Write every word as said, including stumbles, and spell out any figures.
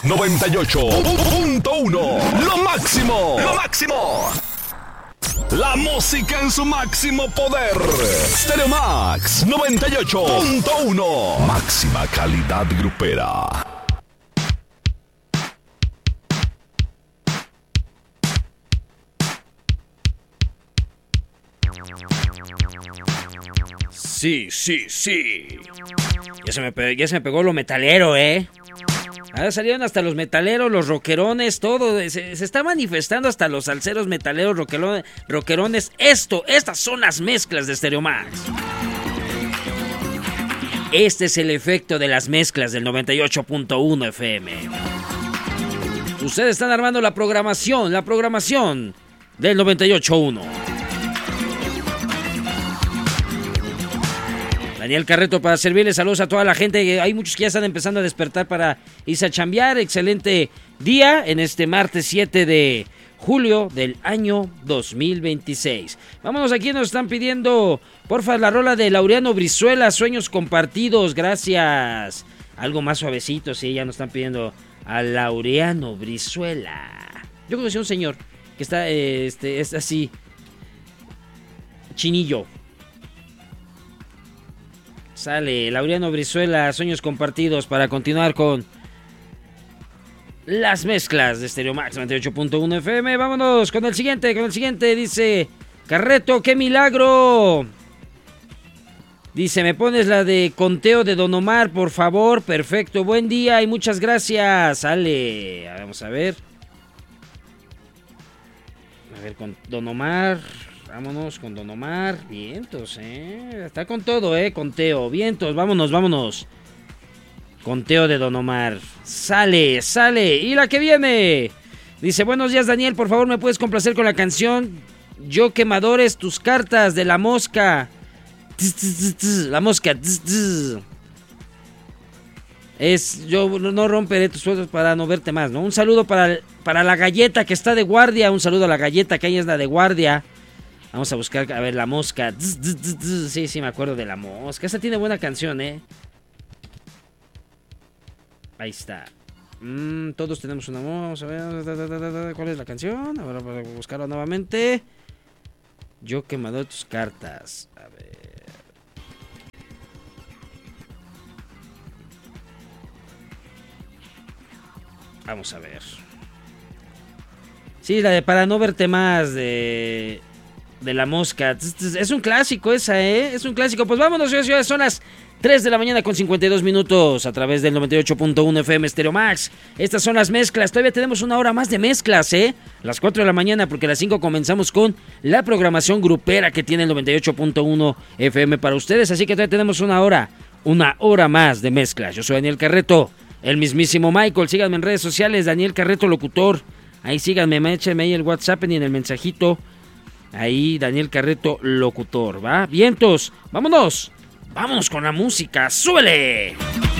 noventa y ocho punto uno. Lo máximo. Lo máximo. La música en su máximo poder. Stereo Max noventa y ocho punto uno. Máxima calidad grupera. Sí, sí, sí. Ya se me pegó, ya se me pegó lo metalero, ¿eh? Ahora salieron hasta los metaleros, los rockerones, todo. Se, se está manifestando hasta los salseros metaleros, rockerones, rockerones. Esto, estas son las mezclas de Stereo Max. Este es el efecto de las mezclas del noventa y ocho punto uno F M. Ustedes están armando la programación, la programación del noventa y ocho punto uno. Daniel Carreto para servirles, saludos a toda la gente. Hay muchos que ya están empezando a despertar para irse a chambear. Excelente día en este martes siete de julio del año dos mil veintiséis. Vámonos, aquí nos están pidiendo, porfa, la rola de Laureano Brizuela, Sueños Compartidos, gracias. Algo más suavecito, sí, ya nos están pidiendo a Laureano Brizuela. Yo conocí a un señor que está, eh, este, es así, chinillo. Sale Laureano Brizuela, Sueños Compartidos, para continuar con las mezclas de Stereo Max noventa y ocho punto uno F M. Vámonos con el siguiente, con el siguiente. Dice Carreto, ¡qué milagro! Dice, ¿me pones la de Conteo de Don Omar, por favor? Perfecto, buen día y muchas gracias. Sale, vamos a ver. A ver, con Don Omar... Vámonos con Don Omar. Vientos, eh. Está con todo, eh. Conteo. Vientos, vámonos, vámonos. Conteo de Don Omar. Sale, sale. Y la que viene. Dice, buenos días, Daniel. Por favor, ¿me puedes complacer con la canción Yo Quemadores, tus cartas de La Mosca? La Mosca. Es, yo no romperé tus sueños para no verte más, ¿no? Un saludo para, para la galleta que está de guardia. Un saludo a la galleta que ahí es la de guardia. Vamos a buscar, a ver, La Mosca. Sí, sí, me acuerdo de La Mosca. Esta tiene buena canción, ¿eh? Ahí está. Mm, todos tenemos una... Vamos a ver... ¿Cuál es la canción? Ahora para buscarla nuevamente. Yo Quemador tus cartas. A ver... Vamos a ver. Sí, la de Para no verte más, de... de La Mosca. Es un clásico esa, ¿eh? Es un clásico. Pues vámonos, señores. Son las tres de la mañana con cincuenta y dos minutos a través del noventa y ocho punto uno F M Stereo Max. Estas son las mezclas. Todavía tenemos una hora más de mezclas, ¿eh? Las cuatro de la mañana, porque a las cinco comenzamos con la programación grupera que tiene el noventa y ocho punto uno F M para ustedes. Así que todavía tenemos una hora, una hora más de mezclas. Yo soy Daniel Carreto, el mismísimo Michael. Síganme en redes sociales, Daniel Carreto Locutor. Ahí síganme, échenme ahí el WhatsApp y en el mensajito. Ahí, Daniel Carreto Locutor, ¿va? Vientos, vámonos, vámonos con la música, ¡súbele!